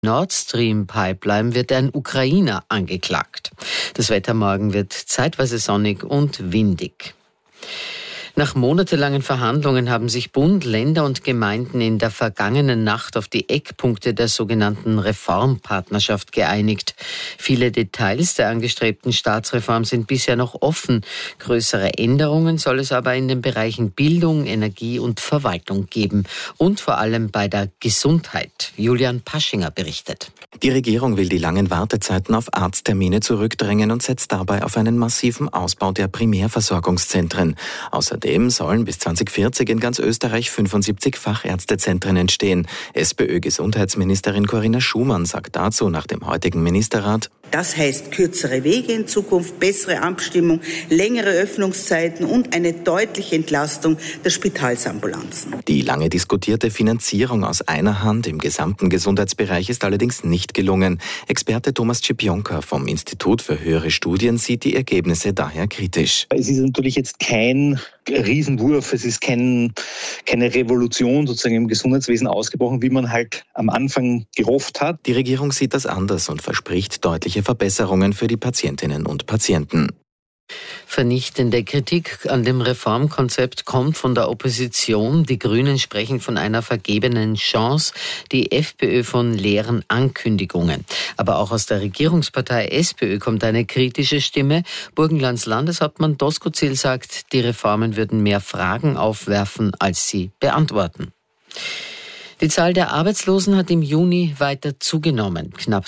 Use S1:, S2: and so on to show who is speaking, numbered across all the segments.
S1: Nord Stream Pipeline wird ein Ukrainer angeklagt. Das Wetter morgen wird zeitweise sonnig und windig. Nach monatelangen Verhandlungen haben sich Bund, Länder und Gemeinden in der vergangenen Nacht auf die Eckpunkte der sogenannten Reformpartnerschaft geeinigt. Viele Details der angestrebten Staatsreform sind bisher noch offen. Größere Änderungen soll es aber in den Bereichen Bildung, Energie und Verwaltung geben. Und vor allem bei der Gesundheit. Julian Paschinger berichtet.
S2: Die Regierung will die langen Wartezeiten auf Arzttermine zurückdrängen und setzt dabei auf einen massiven Ausbau der Primärversorgungszentren. Außerdem sollen bis 2040 in ganz Österreich 75 Fachärztezentren entstehen. SPÖ-Gesundheitsministerin Corinna Schumann sagt dazu nach dem heutigen Ministerrat:
S3: Das heißt kürzere Wege in Zukunft, bessere Abstimmung, längere Öffnungszeiten und eine deutliche Entlastung der Spitalsambulanzen.
S2: Die lange diskutierte Finanzierung aus einer Hand im gesamten Gesundheitsbereich ist allerdings nicht gelungen. Experte Thomas Czipionka vom Institut für höhere Studien sieht die Ergebnisse daher kritisch.
S4: Es ist natürlich jetzt kein Riesenwurf, es ist keine Revolution sozusagen im Gesundheitswesen ausgebrochen, wie man halt am Anfang gehofft hat.
S2: Die Regierung sieht das anders und verspricht deutliche Verbesserungen für die Patientinnen und Patienten.
S1: Vernichtende Kritik an dem Reformkonzept kommt von der Opposition. Die Grünen sprechen von einer vergebenen Chance, die FPÖ von leeren Ankündigungen. Aber auch aus der Regierungspartei SPÖ kommt eine kritische Stimme. Burgenlands Landeshauptmann Doskozil sagt, die Reformen würden mehr Fragen aufwerfen, als sie beantworten. Die Zahl der Arbeitslosen hat im Juni weiter zugenommen. Knapp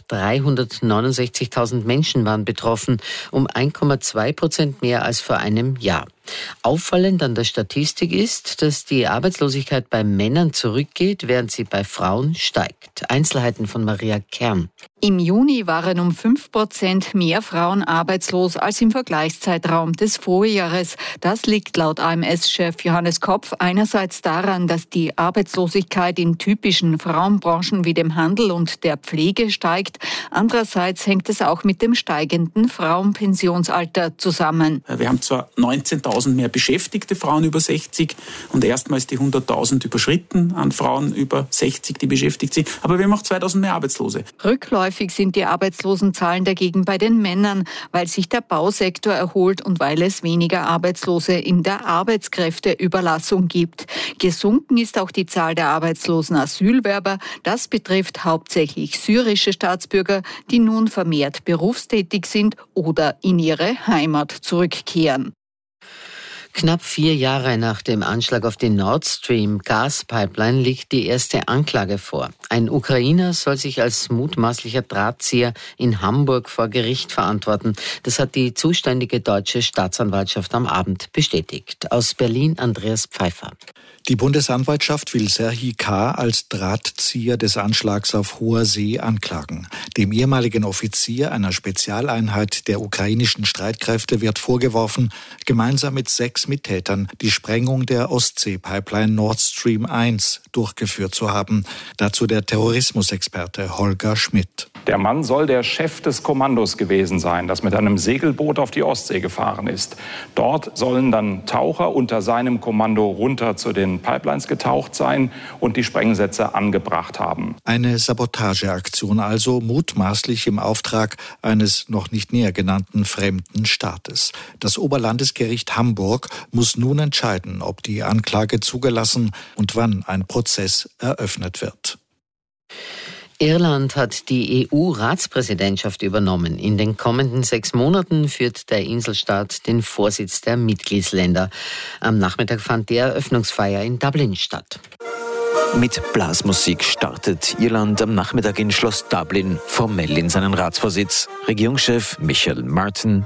S1: 369.000 Menschen waren betroffen, um 1,2% mehr als vor einem Jahr. Auffallend an der Statistik ist, dass die Arbeitslosigkeit bei Männern zurückgeht, während sie bei Frauen steigt. Einzelheiten von Maria Kern.
S5: Im Juni waren um 5% mehr Frauen arbeitslos als im Vergleichszeitraum des Vorjahres. Das liegt laut AMS-Chef Johannes Kopf einerseits daran, dass die Arbeitslosigkeit in typischen Frauenbranchen wie dem Handel und der Pflege steigt. Andererseits hängt es auch mit dem steigenden Frauenpensionsalter zusammen.
S6: Wir haben zwar 19.000 mehr beschäftigte Frauen über 60 und erstmals die 100.000 überschritten an Frauen über 60, die beschäftigt sind. Aber wir haben auch 2.000 mehr Arbeitslose.
S5: Rückläufig sind die Arbeitslosenzahlen dagegen bei den Männern, weil sich der Bausektor erholt und weil es weniger Arbeitslose in der Arbeitskräfteüberlassung gibt. Gesunken ist auch die Zahl der arbeitslosen Asylwerber. Das betrifft hauptsächlich syrische Staatsbürger, die nun vermehrt berufstätig sind oder in ihre Heimat zurückkehren.
S1: Knapp 4 Jahre nach dem Anschlag auf die Nord Stream Gaspipeline liegt die erste Anklage vor. Ein Ukrainer soll sich als mutmaßlicher Drahtzieher in Hamburg vor Gericht verantworten. Das hat die zuständige deutsche Staatsanwaltschaft am Abend bestätigt. Aus Berlin Andreas Pfeiffer.
S7: Die Bundesanwaltschaft will Serhii K. als Drahtzieher des Anschlags auf hoher See anklagen. Dem ehemaligen Offizier einer Spezialeinheit der ukrainischen Streitkräfte wird vorgeworfen, gemeinsam mit 6 Mittätern die Sprengung der Ostsee-Pipeline Nord Stream 1 durchgeführt zu haben. Dazu der Terrorismusexperte Holger Schmidt.
S8: Der Mann soll der Chef des Kommandos gewesen sein, das mit einem Segelboot auf die Ostsee gefahren ist. Dort sollen dann Taucher unter seinem Kommando runter zu den Pipelines getaucht sein und die Sprengsätze angebracht haben.
S7: Eine Sabotageaktion also, mutmaßlich im Auftrag eines noch nicht näher genannten fremden Staates. Das Oberlandesgericht Hamburg muss nun entscheiden, ob die Anklage zugelassen und wann ein Prozess eröffnet wird.
S1: Irland hat die EU-Ratspräsidentschaft übernommen. In den kommenden 6 Monaten führt der Inselstaat den Vorsitz der Mitgliedsländer. Am Nachmittag fand die Eröffnungsfeier in Dublin statt.
S2: Mit Blasmusik startet Irland am Nachmittag in Schloss Dublin formell in seinen Ratsvorsitz. Regierungschef Michael Martin: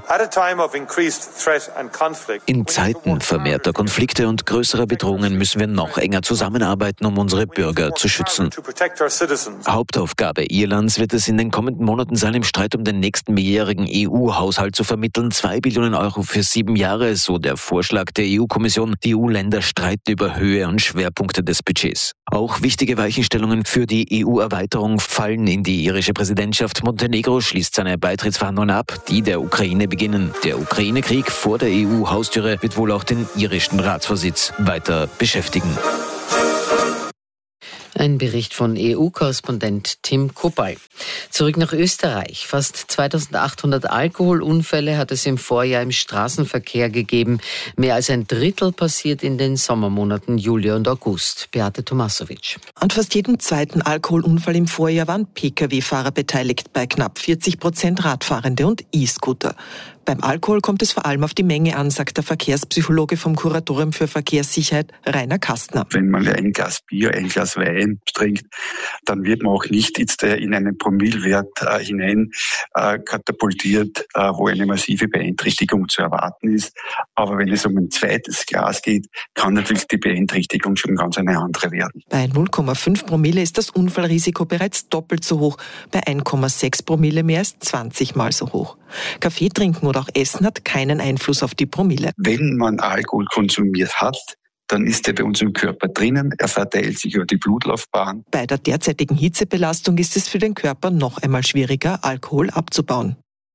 S2: In Zeiten vermehrter Konflikte und größerer Bedrohungen müssen wir noch enger zusammenarbeiten, um unsere Bürger zu schützen. Hauptaufgabe Irlands wird es in den kommenden Monaten sein, im Streit um den nächsten mehrjährigen EU-Haushalt zu vermitteln. 2 Billionen Euro für 7 Jahre, so der Vorschlag der EU-Kommission. Die EU-Länder streiten über Höhe und Schwerpunkte des Budgets. Auch wichtige Weichenstellungen für die EU-Erweiterung fallen in die irische Präsidentschaft. Montenegro schließt seine Beitrittsverhandlungen ab, die der Ukraine beginnen. Der Ukraine-Krieg vor der EU-Haustüre wird wohl auch den irischen Ratsvorsitz weiter beschäftigen.
S1: Ein Bericht von EU-Korrespondent Tim Kuppay. Zurück nach Österreich. Fast 2800 Alkoholunfälle hat es im Vorjahr im Straßenverkehr gegeben. Mehr als ein Drittel passiert in den Sommermonaten Juli und August. Beate Tomasovic.
S9: An fast jedem zweiten Alkoholunfall im Vorjahr waren Pkw-Fahrer beteiligt, bei knapp 40% Radfahrende und E-Scooter. Beim Alkohol kommt es vor allem auf die Menge an, sagt der Verkehrspsychologe vom Kuratorium für Verkehrssicherheit, Rainer Kastner.
S10: Wenn man ein Glas Bier, ein Glas Wein trinkt, dann wird man auch nicht jetzt in einen Promillewert hinein katapultiert, wo eine massive Beeinträchtigung zu erwarten ist. Aber wenn es um ein zweites Glas geht, kann natürlich die Beeinträchtigung schon ganz eine andere werden.
S9: Bei 0,5 Promille ist das Unfallrisiko bereits doppelt so hoch, bei 1,6 Promille mehr als 20 Mal so hoch. Kaffee trinken oder auch Essen hat keinen Einfluss auf die Promille.
S10: Wenn man Alkohol konsumiert hat, dann ist er bei uns im Körper drinnen, er verteilt sich über die Blutlaufbahn.
S9: Bei der derzeitigen Hitzebelastung ist es für den Körper noch einmal schwieriger, Alkohol abzubauen.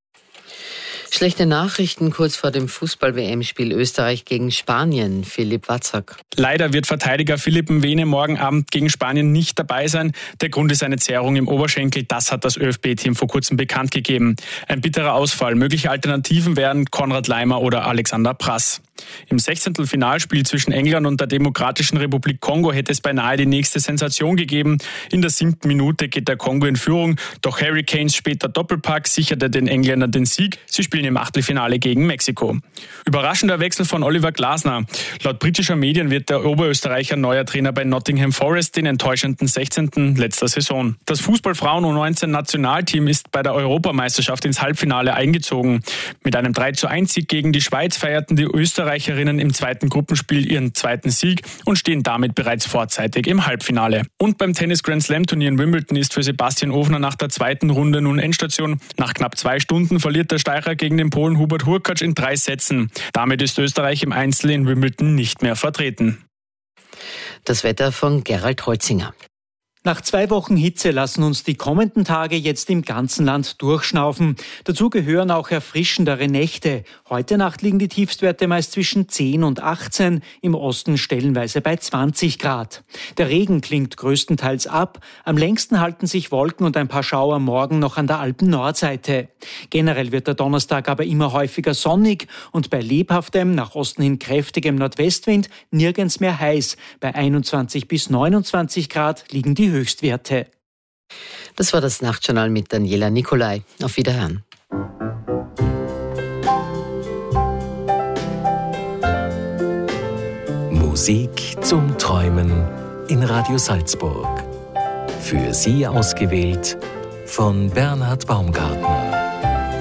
S1: Schlechte Nachrichten kurz vor dem Fußball-WM-Spiel Österreich gegen Spanien. Philipp Watzak.
S11: Leider wird Verteidiger Philipp Mwene morgen Abend gegen Spanien nicht dabei sein. Der Grund ist eine Zerrung im Oberschenkel. Das hat das ÖFB-Team vor kurzem bekannt gegeben. Ein bitterer Ausfall. Mögliche Alternativen wären Konrad Leimer oder Alexander Prass. Im 16. Finalspiel zwischen England und der Demokratischen Republik Kongo hätte es beinahe die nächste Sensation gegeben. In der 7. Minute geht der Kongo in Führung. Doch Harry Kanes später Doppelpack sicherte den Engländern den Sieg. Sie spielen im Achtelfinale gegen Mexiko. Überraschender Wechsel von Oliver Glasner. Laut britischer Medien wird der Oberösterreicher neuer Trainer bei Nottingham Forest, den enttäuschenden 16. letzter Saison. Das Fußball-Frauen-U19-Nationalteam ist bei der Europameisterschaft ins Halbfinale eingezogen. Mit einem 3:1-Sieg gegen die Schweiz feierten die Österreicherinnen im zweiten Gruppenspiel ihren zweiten Sieg und stehen damit bereits vorzeitig im Halbfinale. Und beim Tennis-Grand-Slam-Turnier in Wimbledon ist für Sebastian Ofner nach der zweiten Runde nun Endstation. Nach knapp 2 Stunden verliert der Steirer gegen den Polen Hubert Hurkacz in 3 Sätzen. Damit ist Österreich im Einzel in Wimbledon nicht mehr vertreten.
S1: Das Wetter von Gerald Holzinger.
S12: Nach 2 Wochen Hitze lassen uns die kommenden Tage jetzt im ganzen Land durchschnaufen. Dazu gehören auch erfrischendere Nächte. Heute Nacht liegen die Tiefstwerte meist zwischen 10 und 18, im Osten stellenweise bei 20 Grad. Der Regen klingt größtenteils ab. Am längsten halten sich Wolken und ein paar Schauer morgen noch an der Alpen-Nordseite. Generell wird der Donnerstag aber immer häufiger sonnig und bei lebhaftem, nach Osten hin kräftigem Nordwestwind nirgends mehr heiß. Bei 21 bis 29 Grad liegen die Höchstwerte.
S1: Das war das Nachtjournal mit Daniela Nicolai. Auf Wiederhören.
S13: Musik zum Träumen in Radio Salzburg. Für Sie ausgewählt von Bernhard Baumgartner.